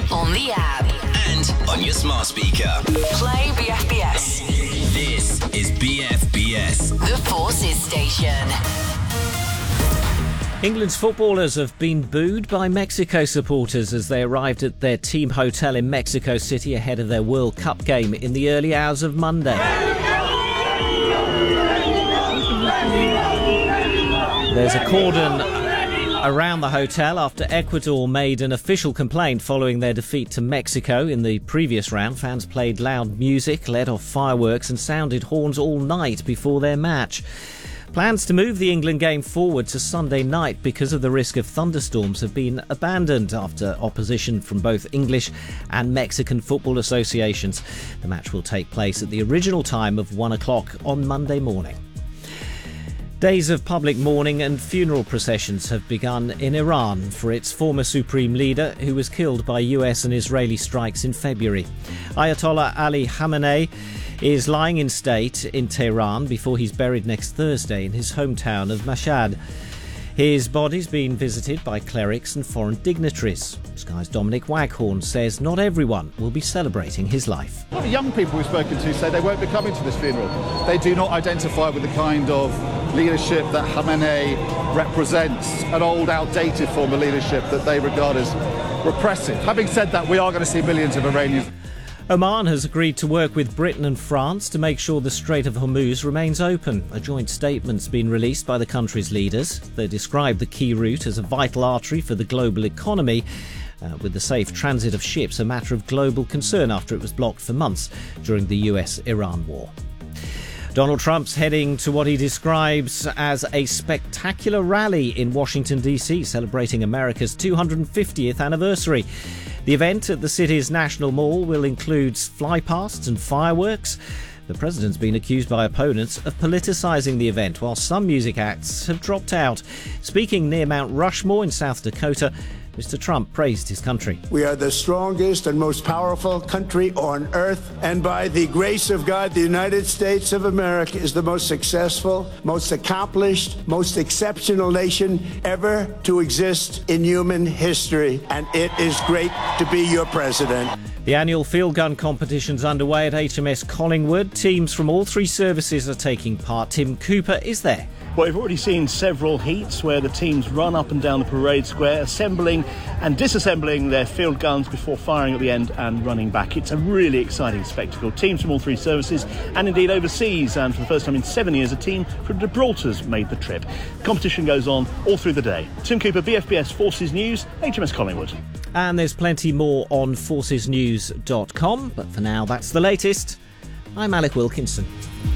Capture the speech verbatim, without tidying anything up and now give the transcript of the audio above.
on the app, and on your smart speaker. Play B F B S. This is B F B S, The Forces Station. England's footballers have been booed by Mexico supporters as they arrived at their team hotel in Mexico City ahead of their World Cup game in the early hours of Monday. There's a cordon around the hotel after Ecuador made an official complaint following their defeat to Mexico in the previous round. Fans played loud music, let off fireworks and sounded horns all night before their match. Plans to move the England game forward to Sunday night because of the risk of thunderstorms have been abandoned after opposition from both English and Mexican football associations. The match will take place at the original time of one o'clock on Monday morning. Days of public mourning and funeral processions have begun in Iran for its former supreme leader, who was killed by U S and Israeli strikes in February. Ayatollah Ali Khamenei is lying in state in Tehran before he's buried next Thursday in his hometown of Mashhad. His body's been visited by clerics and foreign dignitaries. Sky's Dominic Waghorn says not everyone will be celebrating his life. A lot of young people we've spoken to say they won't be coming to this funeral. They do not identify with the kind of leadership that Khamenei represents, an old, outdated form of leadership that they regard as repressive. Having said that, we are going to see millions of Iranians. Oman has agreed to work with Britain and France to make sure the Strait of Hormuz remains open. A joint statement's been released by the country's leaders. They describe the key route as a vital artery for the global economy, uh, with the safe transit of ships a matter of global concern after it was blocked for months during the U S Iran war. Donald Trump's heading to what he describes as a spectacular rally in Washington, D C, celebrating America's two hundred fiftieth anniversary. The event at the city's National Mall will include flypasts and fireworks. The president's been accused by opponents of politicising the event, while some music acts have dropped out. Speaking near Mount Rushmore in South Dakota, Mister Trump praised his country. We are the strongest and most powerful country on earth, and by the grace of God, the United States of America is the most successful, most accomplished, most exceptional nation ever to exist in human history, and it is great to be your president. The annual field gun competition's underway at H M S Collingwood. Teams from all three services are taking part. Tim Cooper is there. Well, we've already seen several heats where the teams run up and down the parade square, assembling and disassembling their field guns before firing at the end and running back. It's a really exciting spectacle. Teams from all three services and indeed overseas, and for the first time in seven years, a team from Gibraltar's made the trip. Competition goes on all through the day. Tim Cooper, B F B S Forces News, H M S Collingwood. And there's plenty more on forces news dot com, but for now, that's the latest. I'm Alec Wilkinson.